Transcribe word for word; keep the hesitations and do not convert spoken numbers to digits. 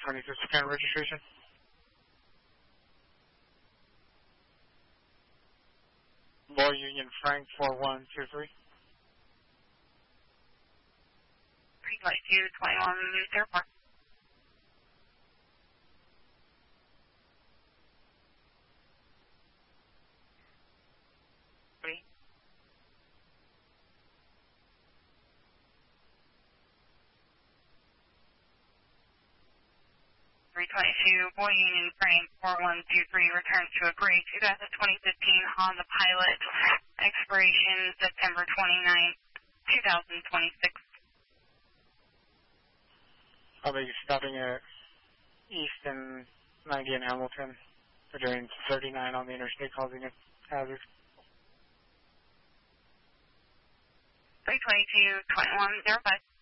twenty-fifth account registration. Lower Union Frank four one two three. three two two twenty-one Airport. Three. three twenty-two, Boy Union Frank four one two three, returns to a gray two thousand twenty fifteen Honda Pilot, expiration September twenty-ninth, two thousand twenty-six. I'll be stopping at East and ninety in Hamilton. We're doing thirty-nine on the interstate, causing a hazard. three twenty-two, twenty-one, zero five.